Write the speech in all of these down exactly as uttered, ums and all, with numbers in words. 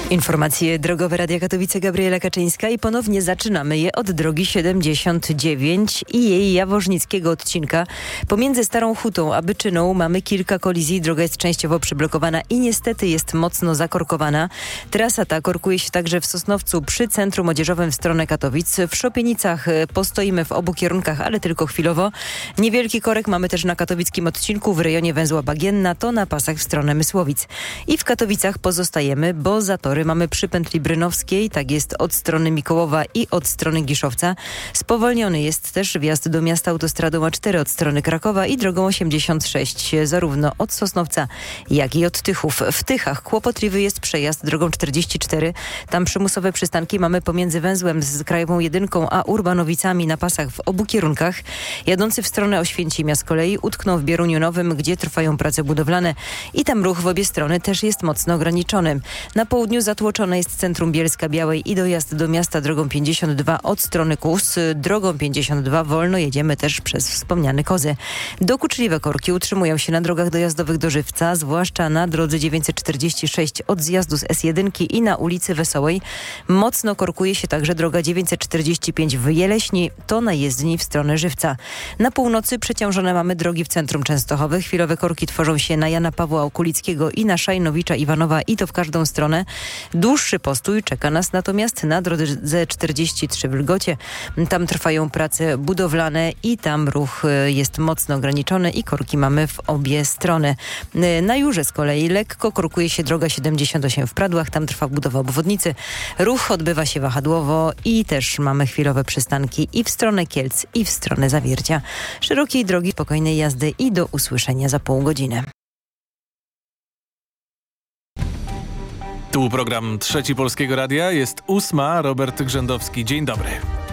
Informacje drogowe Radia Katowice, Gabriela Kaczyńska i ponownie zaczynamy je od drogi siedemdziesiąt dziewięć i jej jaworznickiego odcinka. Pomiędzy Starą Hutą a Byczyną mamy kilka kolizji. Droga jest częściowo przyblokowana i niestety jest mocno zakorkowana. Trasa ta korkuje się także w Sosnowcu przy Centrum Odzieżowym w stronę Katowic. W Szopienicach postoimy w obu kierunkach, ale tylko chwilowo. Niewielki korek mamy też na katowickim odcinku w rejonie węzła Bagienna, to na pasach w stronę Mysłowic. I w Katowicach pozostajemy, bo zatory mamy przy pętli Brynowskiej, tak jest od strony Mikołowa i od strony Giszowca. Spowolniony jest też wjazd do miasta autostradą A cztery od strony Krakowa i drogą osiemdziesiąt sześć, zarówno od Sosnowca, jak i od Tychów. W Tychach kłopotliwy jest przejazd drogą czterdzieści cztery. Tam przymusowe przystanki mamy pomiędzy węzłem z Krajową Jedynką a Urbanowicami na pasach w obu kierunkach. Jadący w stronę Oświęcimia z kolei utkną w Bieruniu Nowym, gdzie trwają prace budowlane i tam ruch w obie strony też jest mocno ograniczony. Na południu zatłoczone jest centrum Bielska-Białej i dojazd do miasta drogą pięćdziesiąt dwa od strony Kłus. Drogą pięćdziesiąt dwa wolno jedziemy też przez wspomniane Kozy. Dokuczliwe korki utrzymują się na drogach dojazdowych do Żywca, zwłaszcza na drodze dziewięćset czterdzieści sześć od zjazdu z S jeden i na ulicy Wesołej. Mocno korkuje się także droga dziewięćset czterdzieści pięć w Jeleśni, to na jezdni w stronę Żywca. Na północy przeciążone mamy drogi w centrum Częstochowy. Chwilowe korki tworzą się na Jana Pawła Okulickiego i na Szajnowicza Iwanowa i to w każdą stronę. Dłuższy postój czeka nas natomiast na drodze czterdzieści trzy w Lgocie. Tam trwają prace budowlane i tam ruch jest mocno ograniczony i korki mamy w obie strony. Na Jurze z kolei lekko korkuje się droga siedemdziesiąt osiem w Pradłach. Tam trwa budowa obwodnicy. Ruch odbywa się wahadłowo i też mamy chwilowe przystanki i w stronę Kielc, i w stronę Zawiercia. Szerokiej drogi, spokojnej jazdy i do usłyszenia za pół godziny. Tu program Trzeci Polskiego Radia. Jest ósma. Robert Grzędowski. Dzień dobry.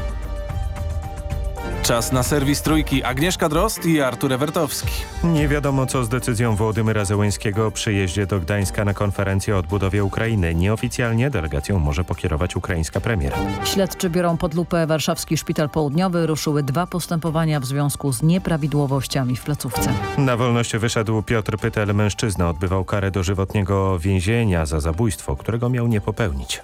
Czas na serwis Trójki. Agnieszka Drozd i Artur Ewertowski. Nie wiadomo co z decyzją Wołodymyra Zełenskiego o przyjeździe do Gdańska na konferencję o odbudowie Ukrainy. Nieoficjalnie delegacją może pokierować ukraińska premier. Śledczy biorą pod lupę warszawski Szpital Południowy. Ruszyły dwa postępowania w związku z nieprawidłowościami w placówce. Na wolność wyszedł Piotr Pytel. Mężczyzna odbywał karę dożywotniego więzienia za zabójstwo, którego miał nie popełnić.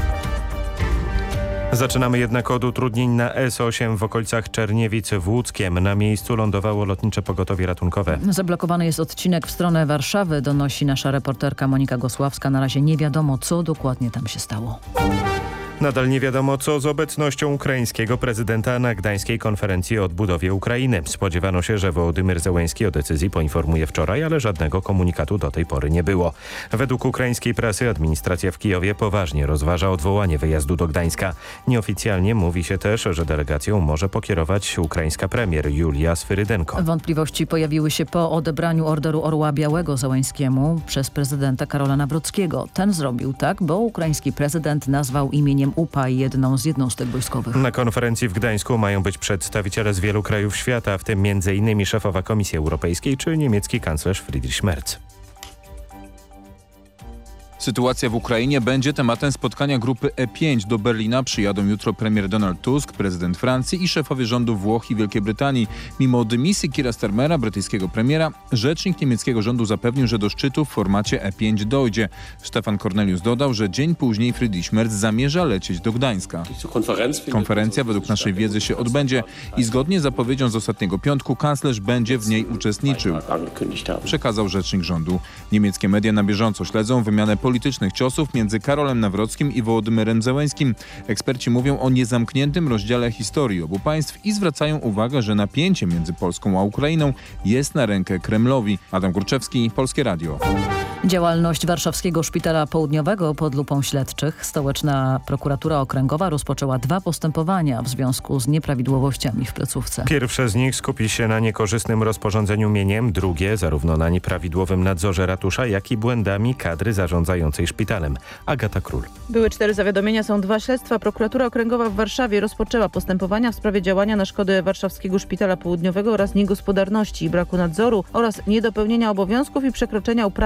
Zaczynamy jednak od utrudnień na S osiem w okolicach Czerniewic w Łódzkiem. Na miejscu lądowało lotnicze pogotowie ratunkowe. Zablokowany jest odcinek w stronę Warszawy, donosi nasza reporterka Monika Gosławska. Na razie nie wiadomo, co dokładnie tam się stało. Nadal nie wiadomo, co z obecnością ukraińskiego prezydenta na gdańskiej konferencji o odbudowie Ukrainy. Spodziewano się, że Wołodymyr Zełenski o decyzji poinformuje wczoraj, ale żadnego komunikatu do tej pory nie było. Według ukraińskiej prasy administracja w Kijowie poważnie rozważa odwołanie wyjazdu do Gdańska. Nieoficjalnie mówi się też, że delegacją może pokierować ukraińska premier Julia Swyrydenko. Wątpliwości pojawiły się po odebraniu Orderu Orła Białego Zełenskiemu przez prezydenta Karola Nawrockiego. Ten zrobił tak, bo ukraiński prezydent nazwał imieniem U P A jedną z jednostek wojskowych. Na konferencji w Gdańsku mają być przedstawiciele z wielu krajów świata, w tym między innymi szefowa Komisji Europejskiej czy niemiecki kanclerz Friedrich Merz. Sytuacja w Ukrainie będzie tematem spotkania grupy E pięć. Do Berlina przyjadą jutro premier Donald Tusk, prezydent Francji i szefowie rządu Włoch i Wielkiej Brytanii. Mimo dymisji Keira Starmera, brytyjskiego premiera, rzecznik niemieckiego rządu zapewnił, że do szczytu w formacie E pięć dojdzie. Stefan Cornelius dodał, że dzień później Friedrich Merz zamierza lecieć do Gdańska. Konferencja według naszej wiedzy się odbędzie i zgodnie z zapowiedzią z ostatniego piątku kanclerz będzie w niej uczestniczył, przekazał rzecznik rządu. Niemieckie media na bieżąco śledzą wymianę politycznych ciosów między Karolem Nawrockim i Wołodymyrem Zełenskim. Eksperci mówią o niezamkniętym rozdziale historii obu państw i zwracają uwagę, że napięcie między Polską a Ukrainą jest na rękę Kremlowi. Adam Górczewski, Polskie Radio. Działalność Warszawskiego Szpitala Południowego pod lupą śledczych. Stołeczna Prokuratura Okręgowa rozpoczęła dwa postępowania w związku z nieprawidłowościami w placówce. Pierwsze z nich skupi się na niekorzystnym rozporządzeniu mieniem, drugie zarówno na nieprawidłowym nadzorze ratusza, jak i błędami kadry zarządzającej szpitalem. Agata Król. Były cztery zawiadomienia, są dwa śledztwa. Prokuratura Okręgowa w Warszawie rozpoczęła postępowania w sprawie działania na szkodę Warszawskiego Szpitala Południowego oraz niegospodarności i braku nadzoru oraz niedopełnienia obowiązków i przekroczenia uprawnień urzędników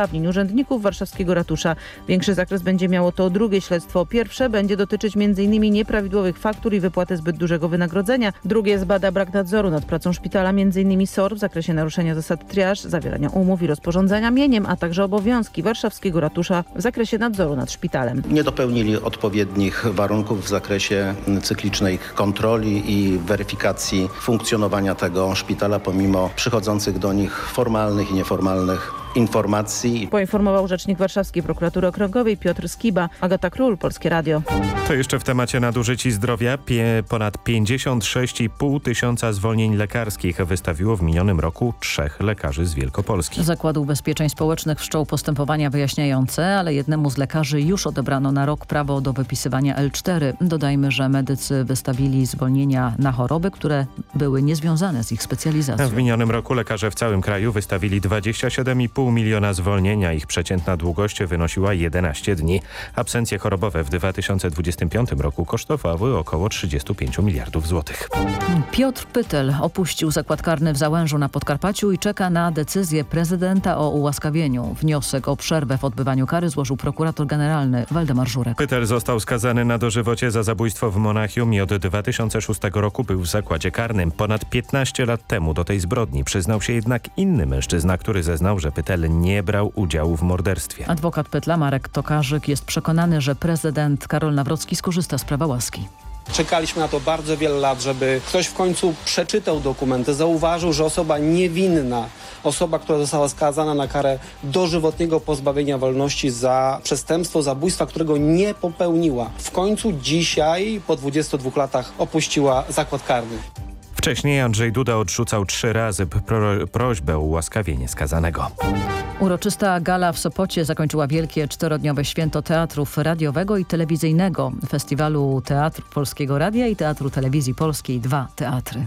urzędników warszawskiego ratusza. Większy zakres będzie miało to drugie śledztwo. Pierwsze będzie dotyczyć między innymi nieprawidłowych faktur i wypłaty zbyt dużego wynagrodzenia. Drugie zbada brak nadzoru nad pracą szpitala, między innymi S O R w zakresie naruszenia zasad triage, zawierania umów i rozporządzenia mieniem, a także obowiązki warszawskiego ratusza w zakresie nadzoru nad szpitalem. Nie dopełnili odpowiednich warunków w zakresie cyklicznej kontroli i weryfikacji funkcjonowania tego szpitala pomimo przychodzących do nich formalnych i nieformalnych informacji. Poinformował rzecznik Warszawskiej Prokuratury Okręgowej Piotr Skiba. Agata Król, Polskie Radio. To jeszcze w temacie nadużyć i zdrowia. Pie, ponad pięćdziesiąt sześć i pół tysiąca zwolnień lekarskich wystawiło w minionym roku trzech lekarzy z Wielkopolski. Zakład Ubezpieczeń Społecznych wszczął postępowania wyjaśniające, ale jednemu z lekarzy już odebrano na rok prawo do wypisywania L cztery. Dodajmy, że medycy wystawili zwolnienia na choroby, które były niezwiązane z ich specjalizacją. W minionym roku lekarze w całym kraju wystawili dwadzieścia siedem i pół miliona zwolnienia. Ich przeciętna długość wynosiła jedenaście dni. Absencje chorobowe w dwa tysiące dwudziestym piątym roku kosztowały około trzydzieści pięć miliardów złotych. Piotr Pytel opuścił zakład karny w Załężu na Podkarpaciu i czeka na decyzję prezydenta o ułaskawieniu. Wniosek o przerwę w odbywaniu kary złożył prokurator generalny Waldemar Żurek. Pytel został skazany na dożywocie za zabójstwo w Monachium i od dwa tysiące szóstego roku był w zakładzie karnym. Ponad piętnaście lat temu do tej zbrodni przyznał się jednak inny mężczyzna, który zeznał, że Pytel nie brał udziału w morderstwie. Adwokat Pytla Marek Tokarzyk jest przekonany, że prezydent Karol Nawrocki skorzysta z prawa łaski. Czekaliśmy na to bardzo wiele lat, żeby ktoś w końcu przeczytał dokumenty, zauważył, że osoba niewinna, osoba, która została skazana na karę dożywotniego pozbawienia wolności za przestępstwo zabójstwa, którego nie popełniła, w końcu dzisiaj, po dwudziestu dwóch latach, opuściła zakład karny. Wcześniej Andrzej Duda odrzucał trzy razy pro, prośbę o ułaskawienie skazanego. Uroczysta gala w Sopocie zakończyła wielkie czterodniowe święto teatrów radiowego i telewizyjnego, festiwalu Teatru Polskiego Radia i Teatru Telewizji Polskiej Dwa Teatry.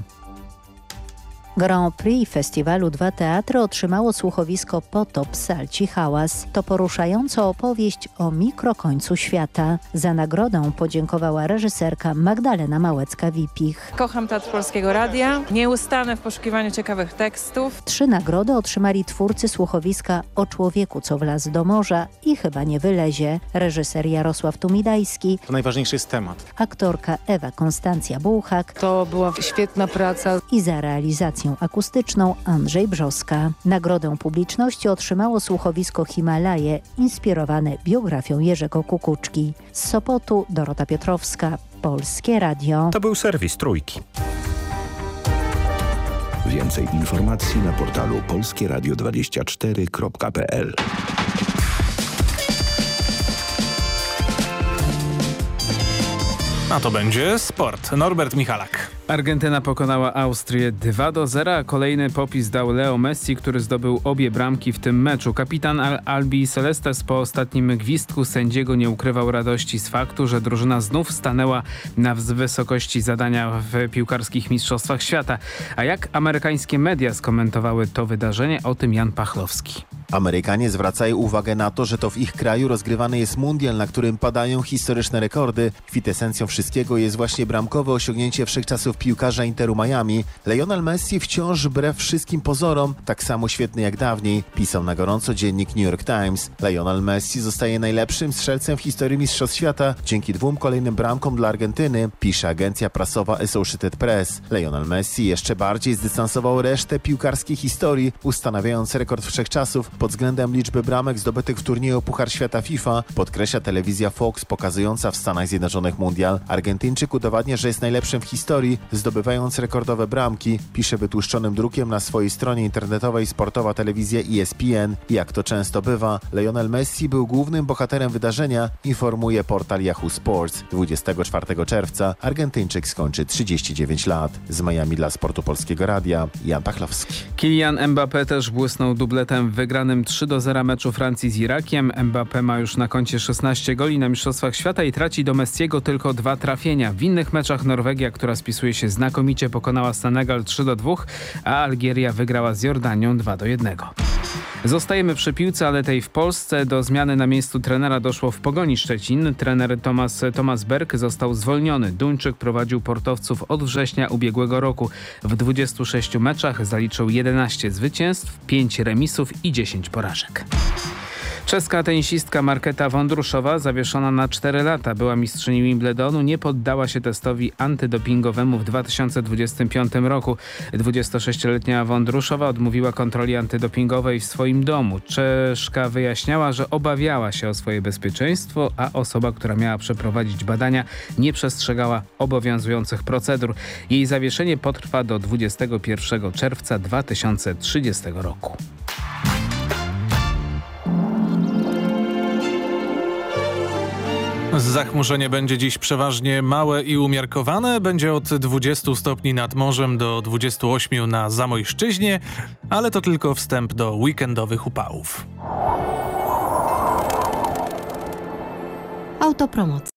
Grand Prix festiwalu Dwa Teatry otrzymało słuchowisko Potop Salci Hałas. To poruszająca opowieść o mikrokońcu świata. Za nagrodę podziękowała reżyserka Magdalena Małecka-Wipich. Kocham Teatr Polskiego Radia, nieustanne w poszukiwaniu ciekawych tekstów. Trzy nagrody otrzymali twórcy słuchowiska O człowieku, co wlazł do morza i chyba nie wylezie. Reżyser Jarosław Tumidajski. To najważniejszy jest temat. Aktorka Ewa Konstancja Bułhak. To była świetna praca. I za realizację akustyczną Andrzej Brzoska. Nagrodę publiczności otrzymało słuchowisko Himalaje, inspirowane biografią Jerzego Kukuczki. Z Sopotu Dorota Piotrowska, Polskie Radio. To był serwis Trójki. Więcej informacji na portalu polskie radio dwadzieścia cztery kropka p l. A to będzie sport. Norbert Michalak. Argentyna pokonała Austrię dwa do zera, a kolejny popis dał Leo Messi, który zdobył obie bramki w tym meczu. Kapitan Al Albi Celestes po ostatnim gwizdku sędziego nie ukrywał radości z faktu, że drużyna znów stanęła na wysokości zadania w piłkarskich mistrzostwach świata. A jak amerykańskie media skomentowały to wydarzenie, o tym Jan Pachlowski. Amerykanie zwracają uwagę na to, że to w ich kraju rozgrywany jest mundial, na którym padają historyczne rekordy. Kwintesencją wszystkiego jest właśnie bramkowe osiągnięcie wszechczasów piłkarza Interu Miami. Lionel Messi wciąż wbrew wszystkim pozorom tak samo świetny jak dawniej, pisał na gorąco dziennik New York Times. Lionel Messi zostaje najlepszym strzelcem w historii Mistrzostw Świata dzięki dwóm kolejnym bramkom dla Argentyny, pisze agencja prasowa Associated Press. Lionel Messi jeszcze bardziej zdystansował resztę piłkarskiej historii, ustanawiając rekord wszechczasów pod względem liczby bramek zdobytych w turnieju Puchar Świata FIFA, podkreśla telewizja Fox pokazująca w Stanach Zjednoczonych mundial. Argentyńczyk udowadnia, że jest najlepszym w historii, zdobywając rekordowe bramki, pisze wytłuszczonym drukiem na swojej stronie internetowej sportowa telewizja E S P N. Jak to często bywa, Lionel Messi był głównym bohaterem wydarzenia, informuje portal Yahoo Sports. dwudziestego czwartego czerwca Argentyńczyk skończy trzydzieści dziewięć lat. Z Miami dla Sportu Polskiego Radia, Jan Pachlowski. Kylian Mbappé też błysnął dubletem w wygranym trzy do zera meczu Francji z Irakiem. Mbappé ma już na koncie szesnaście goli na Mistrzostwach Świata i traci do Messiego tylko dwa trafienia. W innych meczach Norwegia, która spisuje się znakomicie, pokonała Senegal trzy do dwóch, a Algieria wygrała z Jordanią dwa do jednego. Zostajemy przy piłce, ale tej w Polsce. Do zmiany na miejscu trenera doszło w Pogoni Szczecin. Trener Tomasz, Tomasz Berg został zwolniony. Duńczyk prowadził portowców od września ubiegłego roku. W dwudziestu sześciu meczach zaliczył jedenaście zwycięstw, pięć remisów i dziesięć porażek. Czeska tenisistka Markéta Wondruszowa, zawieszona na cztery lata, była mistrzyni Wimbledonu, nie poddała się testowi antydopingowemu w dwa tysiące dwudziestym piątym roku. dwudziestosześcioletnia Wondruszowa odmówiła kontroli antydopingowej w swoim domu. Czeszka wyjaśniała, że obawiała się o swoje bezpieczeństwo, a osoba, która miała przeprowadzić badania, nie przestrzegała obowiązujących procedur. Jej zawieszenie potrwa do dwudziestego pierwszego czerwca dwa tysiące trzydziestego roku. Zachmurzenie będzie dziś przeważnie małe i umiarkowane. Będzie od dwudziestu stopni nad morzem do dwudziestu ośmiu na Zamojszczyźnie, ale to tylko wstęp do weekendowych upałów. Autopromocja.